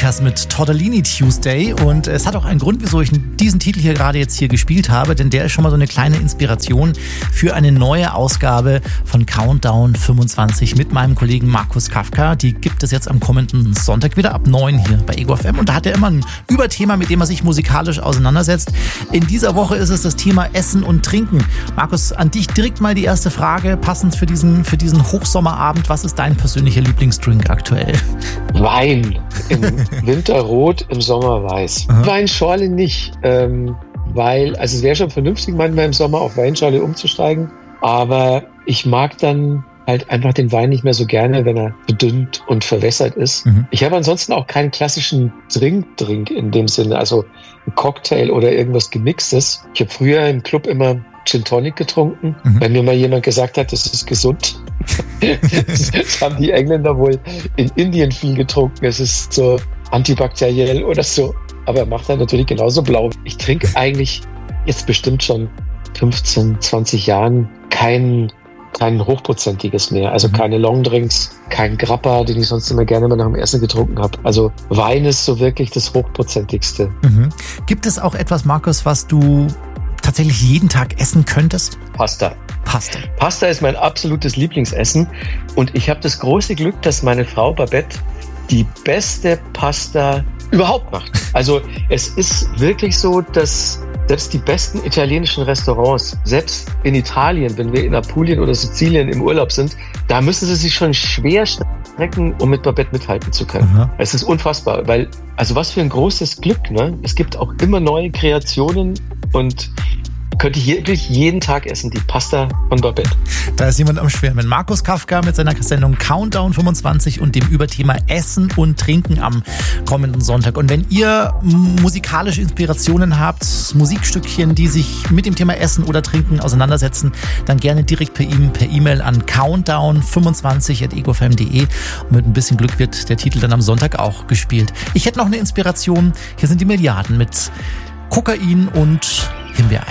Lukas mit Tortellini Tuesday und es hat auch einen Grund, wieso ich diesen Titel hier gerade jetzt hier gespielt habe, denn der ist schon mal so eine kleine Inspiration für eine neue Ausgabe von Countdown 25 mit meinem Kollegen Markus Kafka. Die gibt es jetzt am kommenden Sonntag wieder ab 9 hier bei Ego FM und da hat er immer ein Überthema, mit dem er sich musikalisch auseinandersetzt. In dieser Woche ist es das Thema Essen und Trinken. Markus, an dich direkt mal die erste Frage, passend für diesen Hochsommerabend. Was ist dein persönlicher Lieblingsdrink aktuell? Wein. Im Winter rot, im Sommer weiß. Aha. Weinschorle nicht, weil, also es wäre schon vernünftig, manchmal im Sommer auf Weinschorle umzusteigen, aber ich mag dann halt einfach den Wein nicht mehr so gerne, wenn er bedünnt und verwässert ist. Mhm. Ich habe ansonsten auch keinen klassischen Drink in dem Sinne, also ein Cocktail oder irgendwas Gemixtes. Ich habe früher im Club immer Gin Tonic getrunken, weil mir mal jemand gesagt hat, das ist gesund. Das haben die Engländer wohl in Indien viel getrunken. Es ist so antibakteriell oder so, aber macht dann natürlich genauso blau. Ich trinke eigentlich jetzt bestimmt schon 15, 20 Jahren kein hochprozentiges mehr. Also keine Longdrinks, kein Grappa, den ich sonst immer gerne mal nach dem Essen getrunken habe. Also Wein ist so wirklich das hochprozentigste. Mhm. Gibt es auch etwas, Markus, was du tatsächlich jeden Tag essen könntest? Pasta. Pasta ist mein absolutes Lieblingsessen und ich habe das große Glück, dass meine Frau Babette die beste Pasta überhaupt macht. Also es ist wirklich so, dass selbst die besten italienischen Restaurants, selbst in Italien, wenn wir in Apulien oder Sizilien im Urlaub sind, da müssen sie sich schon schwer strecken, um mit Babette mithalten zu können. Aha. Es ist unfassbar, weil, also was für ein großes Glück, ne? Es gibt auch immer neue Kreationen und könnte ich wirklich jeden Tag essen, die Pasta von Babette. Da ist jemand am Schwärmen. Markus Kafka mit seiner Sendung Countdown 25 und dem Überthema Essen und Trinken am kommenden Sonntag. Und wenn ihr musikalische Inspirationen habt, Musikstückchen, die sich mit dem Thema Essen oder Trinken auseinandersetzen, dann gerne direkt per E-Mail an countdown25@egofm.de und mit ein bisschen Glück wird der Titel dann am Sonntag auch gespielt. Ich hätte noch eine Inspiration. Hier sind die Milliarden mit Kokain und Himbeereis.